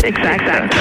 Exacto.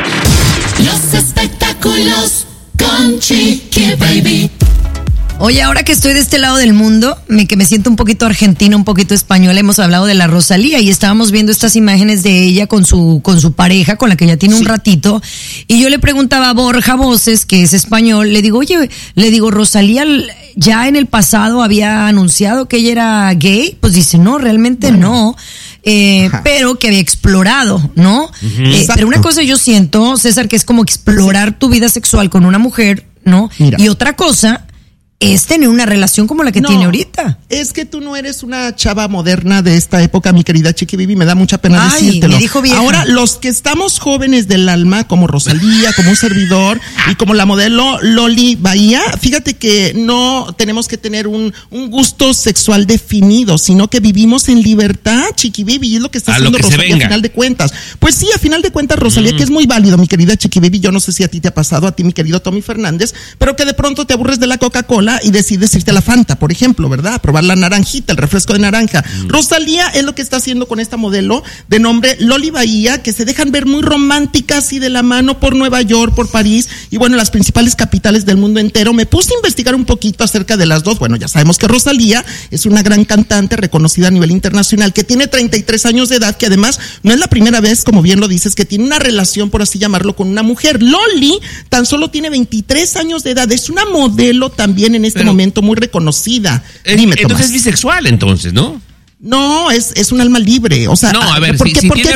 Los espectáculos con Chiqui Baby. Oye, ahora que estoy de este lado del mundo, que me siento un poquito argentina, un poquito española, hemos hablado de la Rosalía y estábamos viendo estas imágenes de ella con su pareja, con la que ya tiene un ratito, y yo le preguntaba a Borja Voces, que es español, le digo, Rosalía ya en el pasado había anunciado que ella era gay, pues dice, no, realmente no. Pero que había explorado, ¿no? Pero una cosa yo siento, César, que es como explorar tu vida sexual con una mujer, ¿no? Mira. Y otra cosa es tener una relación como la que tiene ahorita. Es que tú no eres una chava moderna de esta época, mi querida Chiqui Baby, me da mucha pena decírtelo. Me dijo vieja. Ahora, los que estamos jóvenes del alma, como Rosalía, como un servidor, y como la modelo Loli Bahía, fíjate que no tenemos que tener un gusto sexual definido, sino que vivimos en libertad, Chiqui Baby, y es lo que está haciendo Rosalía a final de cuentas. Pues sí, a final de cuentas, Rosalía, que es muy válido, mi querida Chiqui Baby, yo no sé si a ti te ha pasado, a ti, mi querido Tommy Fernández, pero que de pronto te aburres de la Coca-Cola y decides irte a la Fanta, por ejemplo, ¿verdad? Probar la naranjita, el refresco de naranja. Rosalía es lo que está haciendo con esta modelo de nombre Loli Bahía, que se dejan ver muy románticas y de la mano por Nueva York, por París y bueno, las principales capitales del mundo entero. Me puse a investigar un poquito acerca de las dos. Bueno, ya sabemos que Rosalía es una gran cantante reconocida a nivel internacional, que tiene 33 años de edad, que además no es la primera vez, como bien lo dices, que tiene una relación, por así llamarlo, con una mujer. Loli tan solo tiene 23 años de edad, es una modelo también en este momento muy reconocida. Dime, entonces Tomás. Es bisexual, entonces, ¿no? No, es un alma libre. O sea, no, a ver, si tiene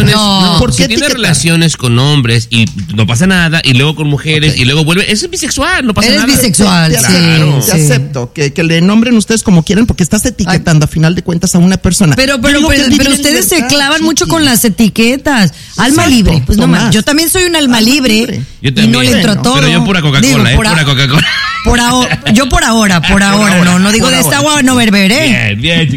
relaciones con hombres y no pasa nada, y luego con mujeres, y luego vuelve, eso es bisexual, no pasa nada. Es bisexual, te acepto que le nombren ustedes como quieran, porque estás etiquetando a final de cuentas a una persona. Pero ustedes se clavan mucho con las etiquetas. Alma libre, pues no más. Yo también soy un alma libre. Yo también. Y no le entro a todo. Pero yo pura Coca-Cola, pura Coca-Cola. Yo por ahora, no digo de esta agua no beberé. Bien,